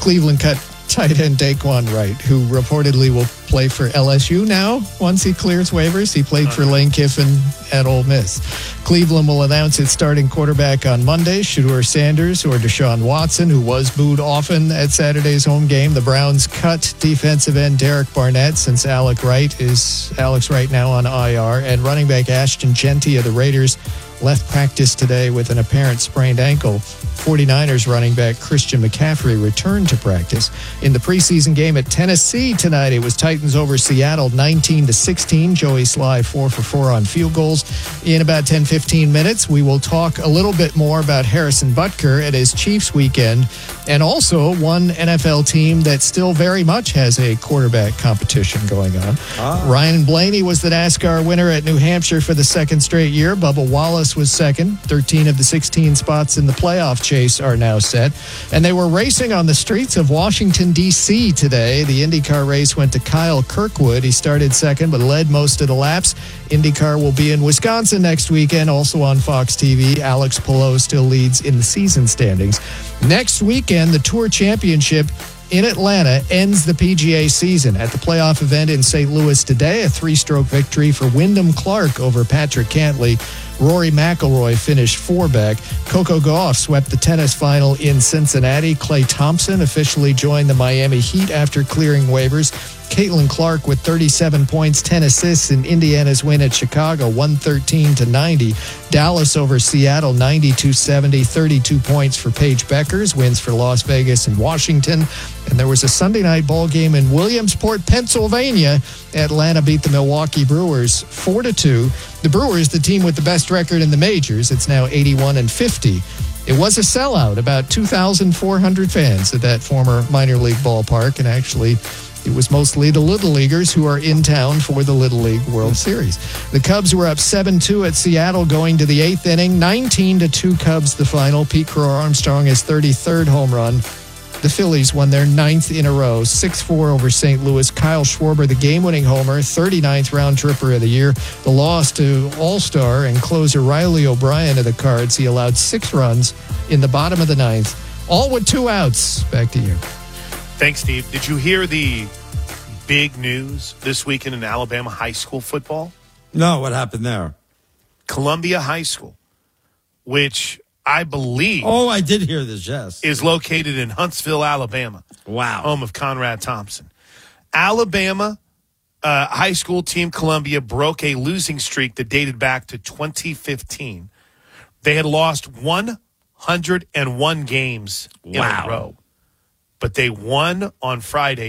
Cleveland cut tight end Daquan Wright, who reportedly will play for LSU now once he clears waivers. He played for Lane Kiffin at Ole Miss. Cleveland will announce its starting quarterback on Monday, Shedeur Sanders or Deshaun Watson, who was booed often at Saturday's home game. The Browns cut defensive end Derek Barnett since Alex Wright now on IR, and running back Ashton Jeanty of the Raiders left practice today with an apparent sprained ankle. 49ers running back Christian McCaffrey returned to practice. In the preseason game at Tennessee tonight, it was Titans over Seattle 19-16. Joey Sly 4 for 4 on field goals. In about 10-15 minutes, we will talk a little bit more about Harrison Butker at his Chiefs weekend, and also one NFL team that still very much has a quarterback competition going on. Ryan Blaney was the NASCAR winner at New Hampshire for the second straight year. Bubba Wallace was second. 13 of the 16 spots in the playoff chase are now set. And they were racing on the streets of Washington, D.C. today. The IndyCar race went to Kyle Kirkwood. He started second but led most of the laps. IndyCar will be in Wisconsin next weekend, also on Fox TV. Alex Palou still leads in the season standings. Next weekend, the Tour Championship in Atlanta ends the PGA season. At the playoff event in St. Louis today, a 3-stroke victory for Wyndham Clark over Patrick Cantlay. Rory McIlroy finished 4 back. Coco Gauff swept the tennis final in Cincinnati. Klay Thompson officially joined the Miami Heat after clearing waivers. Caitlin Clark with 37 points, 10 assists in Indiana's win at Chicago, 113-90. Dallas over Seattle, 92-70, 32 points for Paige Beckers, wins for Las Vegas and Washington. And there was a Sunday night ball game in Williamsport, Pennsylvania. Atlanta beat the Milwaukee Brewers 4-2. The Brewers, the team with the best record in the majors, it's now 81-50. It was a sellout, about 2,400 fans at that former minor league ballpark, and actually it was mostly the Little Leaguers who are in town for the Little League World Series. The Cubs were up 7-2 at Seattle going to the 8th inning. 19-2 Cubs the final. Pete Crow Armstrong his 33rd home run. The Phillies won their 9th in a row, 6-4 over St. Louis. Kyle Schwarber, the game-winning homer, 39th round tripper of the year. The loss to All-Star and closer Riley O'Brien of the Cards. He allowed 6 runs in the bottom of the 9th, all with 2 outs. Back to you. Thanks, Steve. Did you hear the big news this weekend in Alabama high school football? No, what happened there? Columbia High School, which I believe... Oh, I did hear this, yes. ...is located in Huntsville, Alabama. Wow. Home of Conrad Thompson. Alabama high school team Columbia broke a losing streak that dated back to 2015. They had lost 101 games in a row. But they won on Friday,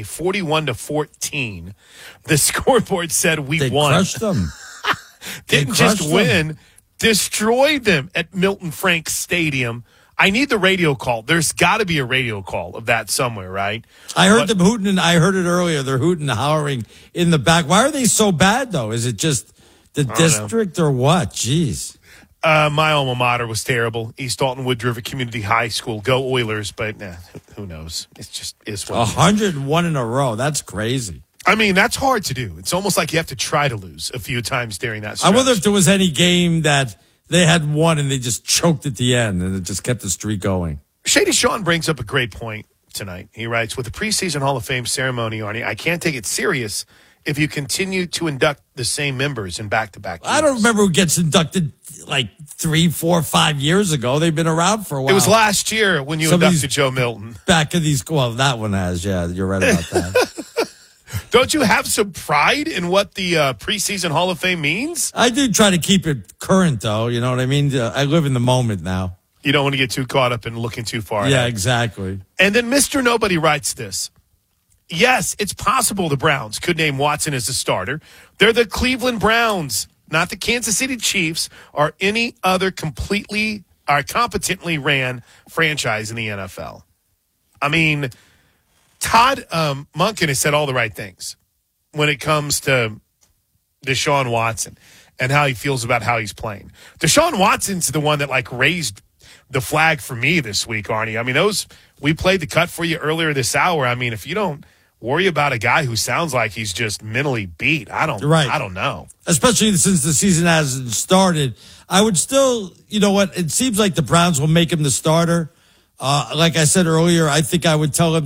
41-14. The scoreboard said we won. They crushed them. Didn't just win, destroyed them at Milton Franks Stadium. I need the radio call. There's got to be a radio call of that somewhere, right? I heard them hooting, and I heard it earlier. They're hooting and hollering in the back. Why are they so bad, though? Is it just the district or what? Jeez. My alma mater was terrible. East Alton Wood River Community High School. Go Oilers, but who knows? It's just is what 101 in a row. That's crazy. I mean, that's hard to do. It's almost like you have to try to lose a few times during that stretch. I wonder if there was any game that they had won and they just choked at the end and it just kept the streak going. Shady Sean brings up a great point tonight. He writes, with the preseason Hall of Fame ceremony, Arnie, I can't take it serious if you continue to induct the same members in back-to-back years. I don't remember who gets inducted like 3, 4, 5 years ago. They've been around for a while. It was last year when you inducted Joe Milton. Back in these, well, that one has, yeah, you're right about that. Don't you have some pride in what the preseason Hall of Fame means? I do try to keep it current, though. You know what I mean? I live in the moment now. You don't want to get too caught up in looking too far Yeah, ahead. exactly. And then Mr. Nobody writes this. Yes, it's possible the Browns could name Watson as a starter. They're the Cleveland Browns, not the Kansas City Chiefs or any other competently ran franchise in the NFL. I mean, Todd Monken has said all the right things when it comes to Deshaun Watson and how he feels about how he's playing. Deshaun Watson's the one that raised the flag for me this week, Arnie. I mean, we played the cut for you earlier this hour. I mean, if you don't worry about a guy who sounds like he's just mentally beat, I don't know. Especially since the season hasn't started. I would still, you know what, it seems like the Browns will make him the starter. Like I said earlier, I think I would tell him